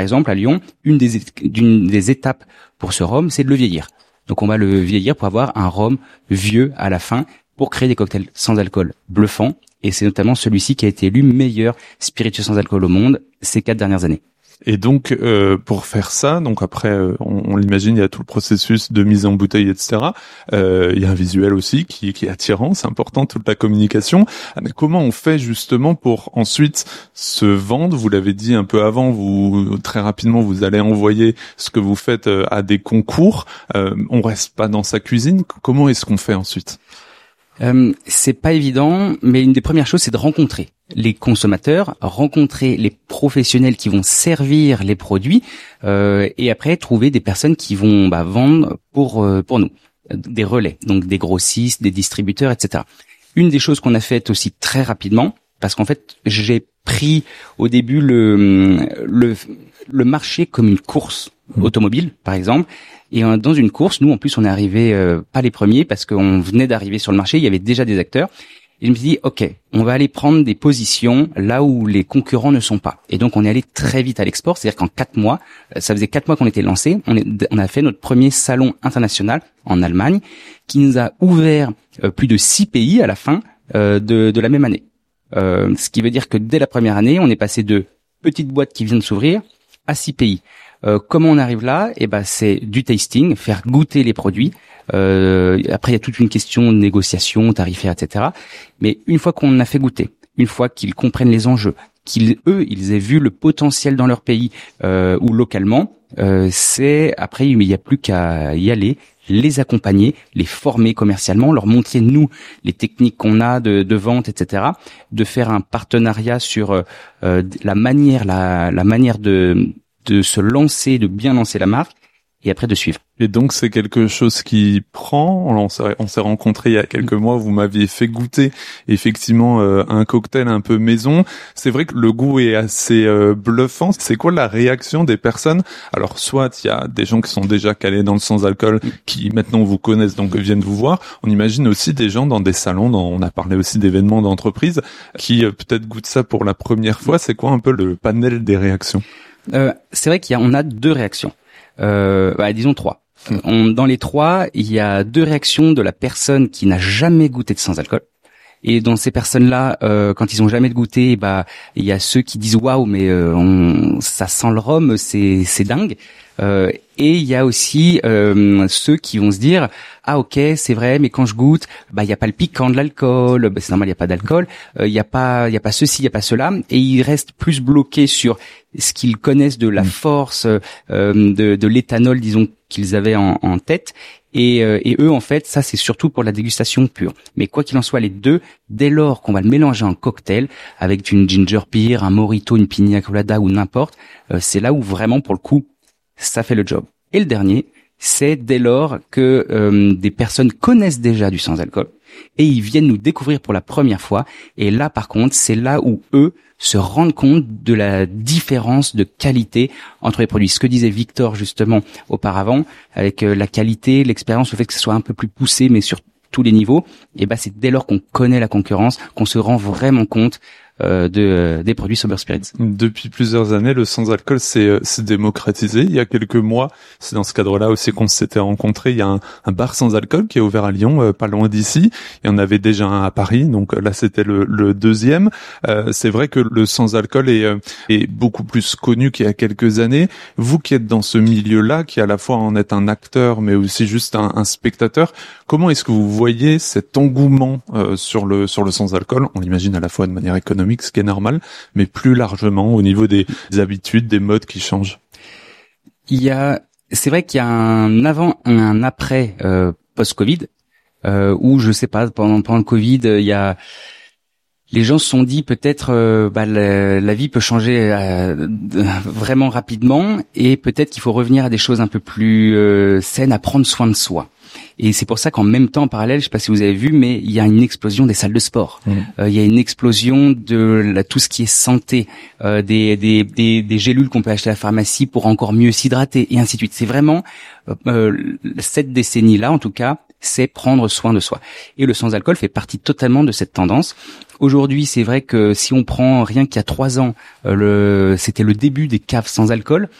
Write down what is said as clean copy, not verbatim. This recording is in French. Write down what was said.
exemple, à Lyon, une des étapes pour ce rhum, c'est de le vieillir. Donc on va le vieillir pour avoir un rhum vieux à la fin, pour créer des cocktails sans alcool bluffants. Et c'est notamment celui-ci qui a été élu meilleur spiritueux sans alcool au monde ces 4 dernières années. Et donc, pour faire ça, donc après, on l'imagine, il y a tout le processus de mise en bouteille, etc. Il y a un visuel aussi qui est attirant, c'est important, toute la communication. Mais comment on fait justement pour ensuite se vendre? Vous l'avez dit un peu avant, vous très rapidement, vous allez envoyer ce que vous faites à des concours. On reste pas dans sa cuisine. Comment est-ce qu'on fait ensuite? C'est pas évident, mais une des premières choses, c'est de rencontrer les consommateurs, rencontrer les professionnels qui vont servir les produits, et après trouver des personnes qui vont vendre pour nous, des relais, donc des grossistes, des distributeurs, etc. Une des choses qu'on a faites aussi très rapidement, parce qu'en fait, j'ai pris au début le marché comme une course automobile, par exemple. Et dans une course, nous, en plus, on est arrivé pas les premiers parce qu'on venait d'arriver sur le marché. Il y avait déjà des acteurs. Et je me suis dit, OK, on va aller prendre des positions là où les concurrents ne sont pas. Et donc, on est allé très vite à l'export. C'est-à-dire qu'en 4 mois, ça faisait 4 mois qu'on était lancé. On a fait notre premier salon international en Allemagne qui nous a ouvert plus de 6 pays à la fin de la même année. Ce qui veut dire que dès la première année, on est passé de petites boîtes qui viennent de s'ouvrir à 6 pays. Comment on arrive là? C'est du tasting, faire goûter les produits. Après, il y a toute une question de négociation, tarifaire, etc. Mais une fois qu'on a fait goûter, une fois qu'ils comprennent les enjeux, ils aient vu le potentiel dans leur pays ou localement, après, il n'y a plus qu'à y aller, les accompagner, les former commercialement, leur montrer, nous, les techniques qu'on a de vente, etc., de faire un partenariat sur la manière de se lancer, de bien lancer la marque, et après de suivre. Et donc c'est quelque chose qui prend. On s'est rencontrés il y a quelques mois. Vous m'aviez fait goûter effectivement un cocktail un peu maison. C'est vrai que le goût est assez bluffant. C'est quoi la réaction des personnes? Alors soit il y a des gens qui sont déjà calés dans le sans-alcool, qui maintenant vous connaissent donc viennent vous voir. On imagine aussi des gens dans des salons. On a parlé aussi d'événements d'entreprise qui peut-être goûtent ça pour la première fois. C'est quoi un peu le panel des réactions? C'est vrai on a 2 réactions. Disons 3. Dans les 3, il y a 2 réactions de la personne qui n'a jamais goûté de sans-alcool. Et dans ces personnes-là, quand ils ont jamais goûté, il y a ceux qui disent waouh, mais ça sent le rhum, c'est dingue. Et il y a aussi ceux qui vont se dire ah ok c'est vrai, mais quand je goûte, il y a pas le piquant de l'alcool, c'est normal, il y a pas d'alcool, il y a pas ceci, il y a pas cela, et ils restent plus bloqués sur ce qu'ils connaissent de la force de l'éthanol, disons, qu'ils avaient en tête. Et eux, en fait, ça, c'est surtout pour la dégustation pure. Mais quoi qu'il en soit, les 2, dès lors qu'on va le mélanger en cocktail, avec une ginger beer, un mojito, une piña colada ou n'importe, c'est là où vraiment, pour le coup, ça fait le job. Et le dernier, c'est dès lors que des personnes connaissent déjà du sans-alcool et ils viennent nous découvrir pour la première fois. Et là, par contre, c'est là où eux se rendent compte de la différence de qualité entre les produits. Ce que disait Victor justement auparavant, avec la qualité, l'expérience, le fait que ce soit un peu plus poussé, mais sur tous les niveaux, c'est dès lors qu'on connaît la concurrence qu'on se rend vraiment compte des produits Sober Spirits. Depuis plusieurs années, le sans-alcool s'est démocratisé. Il y a quelques mois, c'est dans ce cadre-là aussi qu'on s'était rencontrés. Il y a un bar sans-alcool qui est ouvert à Lyon, pas loin d'ici. Il y en avait déjà un à Paris, donc là c'était le deuxième. C'est vrai que le sans-alcool est beaucoup plus connu qu'il y a quelques années. Vous qui êtes dans ce milieu-là, qui à la fois en êtes un acteur, mais aussi juste un spectateur, comment est-ce que vous voyez cet engouement sur le sans-alcool? On l'imagine à la fois de manière économique, ce qui est normal, mais plus largement au niveau des habitudes, des modes qui changent. C'est vrai qu'il y a un avant, un après post-Covid, où je sais pas, pendant le Covid, les gens se sont dit peut-être la vie peut changer vraiment rapidement et peut-être qu'il faut revenir à des choses un peu plus saines, à prendre soin de soi. Et c'est pour ça qu'en même temps, en parallèle, je sais pas si vous avez vu, mais il y a une explosion des salles de sport. Il y a une explosion de tout ce qui est santé, des gélules qu'on peut acheter à la pharmacie pour encore mieux s'hydrater, et ainsi de suite. C'est vraiment cette décennie-là, en tout cas, c'est prendre soin de soi. Et le sans-alcool fait partie totalement de cette tendance. Aujourd'hui, c'est vrai que si on prend rien qu'il y a 3 ans, c'était le début des caves sans alcool.